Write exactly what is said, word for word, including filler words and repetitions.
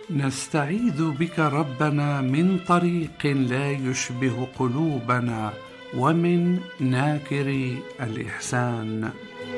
نستعيذ بك ربنا من طريق لا يشبه قلوبنا ومن ناكر الإحسان.